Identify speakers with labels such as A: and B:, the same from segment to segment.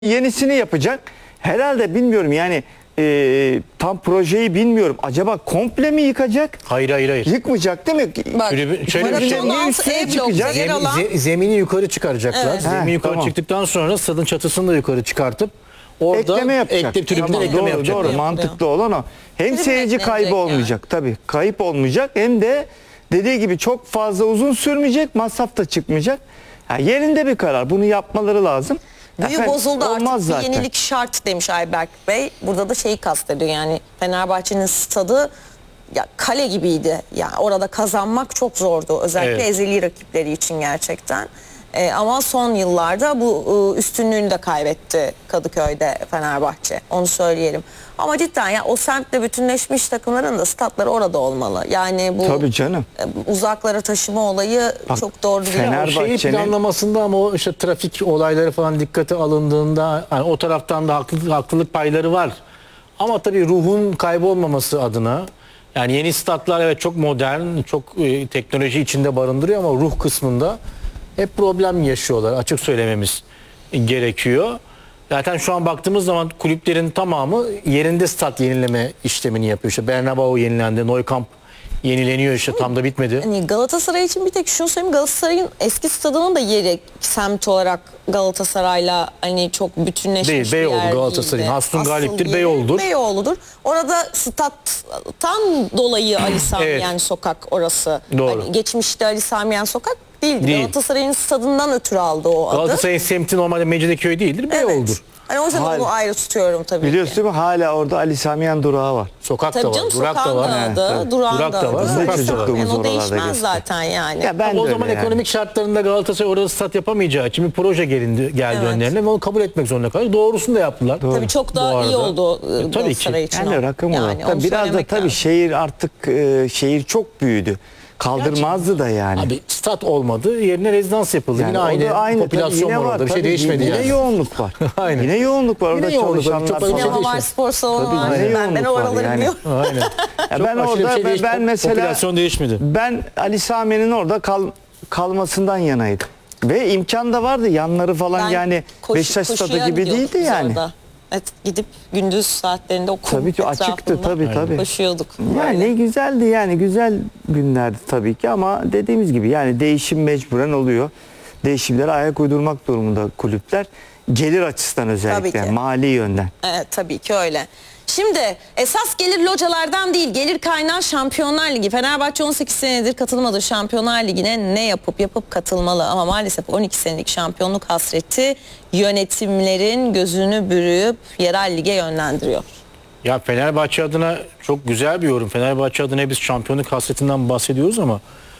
A: Yenisini yapacak. Herhalde bilmiyorum yani tam projeyi bilmiyorum. Acaba komple mi yıkacak?
B: Hayır.
A: Yıkmayacak değil mi?
C: Bak,
B: Şöyle bir şey.
C: maratonun altı E blok, yer alan
B: Zemini yukarı çıkaracaklar.
C: Evet.
B: Zemini yukarı
A: Tamam.
B: çıktıktan sonra stadın çatısını da yukarı çıkartıp orada
A: Ekleme yapacak.
B: tribünden
A: Tamam,
B: ekleme
A: doğru,
B: yapacaklar.
A: doğru, mantıklı olan o. Hem
C: Tribün
A: seyirci kaybı
C: eklenecek
A: olmayacak tabii. Kayıp olmayacak. Hem de dediği gibi çok fazla uzun sürmeyecek. Masraf da çıkmayacak. Ha, yerinde bir karar. Bunu yapmaları lazım.
C: büyü
A: Efendim,
C: bozuldu
A: olmaz
C: artık
A: zaten.
C: bir yenilik şart demiş Ayberk Bey. Burada da şeyi kastediyor yani Fenerbahçe'nin stadı ya kale gibiydi. Yani orada kazanmak çok zordu. Özellikle
B: Evet.
C: ezeli rakipleri için gerçekten. Ama son yıllarda bu üstünlüğünü de kaybetti Kadıköy'de Fenerbahçe. Onu söyleyelim. Ama cidden ya o semtle bütünleşmiş takımların da statları orada olmalı. Yani bu
A: Tabii canım.
C: uzaklara taşıma olayı
A: Bak,
C: çok doğru değil.
A: Fener-
B: O şehir
A: Fenerbahçe'nin-
B: planlamasında ama o işte trafik olayları falan dikkate alındığında yani o taraftan da haklılık payları var. Ama tabii ruhun kaybolmaması adına yani yeni statlar evet çok modern, çok teknoloji içinde barındırıyor ama ruh kısmında hep problem yaşıyorlar. Açık söylememiz gerekiyor. Zaten şu an baktığımız zaman kulüplerin tamamı yerinde stat yenileme işlemini yapıyor. İşte Bernabéu yenilendi, Nou Camp yenileniyor işte tam da bitmedi.
C: Hani Galatasaray için bir tek şunu söyleyeyim, Galatasaray'ın eski stadının da yeri semt olarak Galatasaray'la hani çok bütünleşmiş
B: Değil,
C: bir
B: Beyoğlu
C: yer
B: Galatasaray'ın.
C: değildi.
B: Hastun
C: Asıl
B: Galip'tir,
C: yeri
B: Beyoğlu'dur.
C: Beyoğlu'dur. Orada stat'tan dolayı Ali Samiyen
B: Evet.
C: Sokak orası.
B: Doğru.
C: Hani geçmişte Ali Samiyen Sokak değildi.
B: Değil.
C: Galatasaray'ın stadından ötürü aldı o adı.
B: Galatasaray'ın semti normalde Mecidiyeköy değildir, Beyoğlu'dur.
C: Hani o yüzden
A: Hala.
C: onu ayrı tutuyorum tabii
A: Biliyorsun
C: ki.
A: değil mi? Hala orada Ali Samiyen durağı var.
B: Sokak
C: Tabii
B: da var,
C: canım,
B: durak da
C: sokağın
B: var.
C: da adı,
A: tabii.
C: durağın
B: Durak da var,
C: adı.
B: sokak da var.
A: Çocukluğumuz
C: Yani o
A: oralarda
C: değişmez
A: geçti.
C: zaten yani.
A: Ya ben
B: Ama
A: de
B: o
A: öyle
B: zaman
A: yani.
B: ekonomik şartlarında Galatasaray orada stat yapamayacağı için bir proje geldi
C: Evet.
B: önlerine ve onu kabul etmek zorunda kaldı. Doğrusunu da yaptılar.
C: Tabii çok daha
B: Bu
C: iyi
B: arada.
C: oldu
B: Tabii ki.
C: Galatasaray için.
A: Yani
C: o.
A: rakam olarak.
C: Yani
A: Tabii
C: onu
A: biraz da
C: söylemek
A: tabii
C: lazım.
A: şehir artık şehir çok büyüdü. Kaldırmazdı da yani.
B: Abi stat olmadı, yerine rezidans yapıldı.
A: Yani
B: yine
A: o da
B: aynı popülasyon
A: tabii,
B: var
A: yine
B: orada. Bir şey
A: tabii,
B: değişmedi
A: yine
B: yani.
A: yoğunluk var.
B: Aynen.
A: Yine yoğunluk var. Orada
B: Yine yoğunluk var.
A: çalışanlar
B: Çok fazla
A: falan.
C: Sinema var,
B: değişmedi.
C: spor salonu
A: Tabii,
C: var.
A: yine
C: Ben
A: yoğunluk var
C: oraları
A: yani.
C: biliyorum.
B: Aynen.
A: Ya
B: Çok
A: ben
B: aşırı bir
A: orada
B: şey değişmedi.
A: ben mesela
B: Popülasyon değişmedi.
A: ben Ali Sami'nin orada kalmasından yanaydım. Ve imkan da vardı yanları falan
C: Ben
A: yani Beşiktaş
C: koşuya
A: stadı gibi
C: gidiyorduk
A: değildi
C: biz
A: yani.
C: orada. Evet, gidip gündüz saatlerinde okul
A: Tabii ki açıktı tabii.
C: koşuyorduk.
A: Yani
C: Böyle.
A: ne güzeldi yani güzel günlerdi tabii ki ama dediğimiz gibi yani değişim mecburen oluyor. Değişimlere ayak uydurmak durumunda kulüpler. Gelir açısından özellikle
C: Tabii ki.
A: mali yönden.
C: Evet, tabii ki öyle. Şimdi esas gelir localardan değil, gelir kaynağı Şampiyonlar Ligi. Fenerbahçe 18 senedir katılmadığı Şampiyonlar Ligi'ne ne yapıp katılmalı ama maalesef 12 senelik şampiyonluk hasreti yönetimlerin gözünü bürüyüp yerel lige yönlendiriyor.
B: Ya Fenerbahçe adına çok güzel bir yorum. Fenerbahçe adına biz şampiyonluk hasretinden bahsediyoruz ama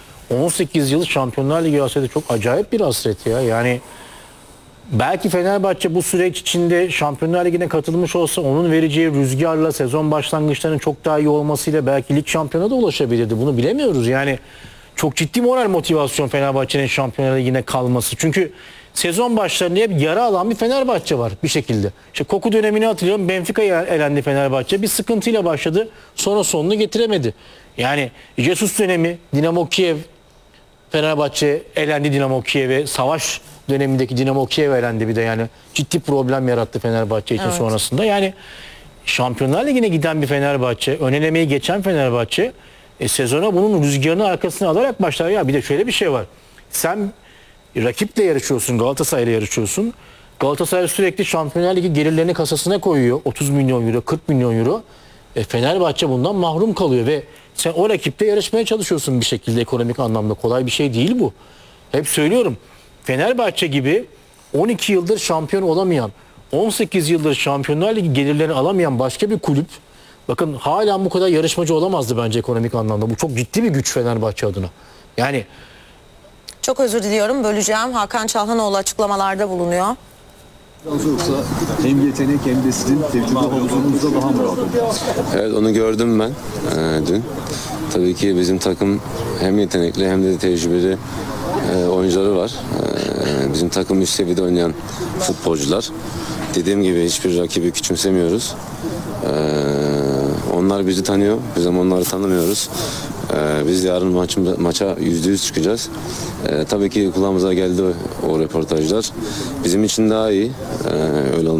B: 18 yıl Şampiyonlar Ligi hasreti çok acayip bir hasret ya. Yani belki Fenerbahçe bu süreç içinde Şampiyonlar Ligi'ne katılmış olsa onun vereceği rüzgarla sezon başlangıçlarının çok daha iyi olmasıyla belki lig şampiyona da ulaşabilirdi. Bunu bilemiyoruz. Yani çok ciddi moral motivasyon Fenerbahçe'nin Şampiyonlar Ligi'ne kalması. Çünkü sezon başlarında hep yara alan bir Fenerbahçe var bir şekilde. İşte Koku dönemini hatırlıyorum. Benfica'ya elendi Fenerbahçe. Bir sıkıntıyla başladı. Sonra sonunu getiremedi. Yani Jesus dönemi, Dinamo Kiev, Fenerbahçe elendi Dinamo Kiev'e. Savaş dönemindeki Dinamo Kiev elendi bir de yani. Ciddi problem yarattı Fenerbahçe için sonrasında. Yani Şampiyonlar Ligi'ne giden bir Fenerbahçe, ön elemeyi geçen Fenerbahçe sezona bunun rüzgarını arkasına alarak başlar. Ya bir de şöyle bir şey var. Sen rakiple yarışıyorsun, Galatasaray'la yarışıyorsun. Galatasaray sürekli Şampiyonlar Ligi gelirlerini kasasına koyuyor. 30 milyon euro, 40 milyon euro. Fenerbahçe bundan mahrum kalıyor ve sen o rakiple yarışmaya çalışıyorsun bir şekilde ekonomik anlamda. Kolay bir şey değil bu. Hep söylüyorum. Fenerbahçe gibi 12 yıldır şampiyon olamayan, 18 yıldır Şampiyonlar Ligi gelirlerini alamayan başka bir kulüp bakın hala bu kadar yarışmacı olamazdı bence ekonomik anlamda. Bu çok ciddi bir güç Fenerbahçe adına. Yani
C: Çok özür diliyorum, böleceğim. Hakan Çalhanoğlu açıklamalarda bulunuyor.
D: Yoksa hem yetenek hem de sizin tecrübe havuzunuzda daha mı rahat?
E: Evet, onu gördüm ben dün. Tabii ki bizim takım hem yetenekli hem de tecrübeli oyuncuları var. Bizim takım üst seviyede oynayan futbolcular. Dediğim gibi hiçbir rakibi küçümsemiyoruz. Onlar bizi tanıyor, biz onları tanımıyoruz. Biz yarın maça %100 çıkacağız. Tabii ki kulağımıza geldi o röportajlar. Bizim için daha iyi. Öyle olması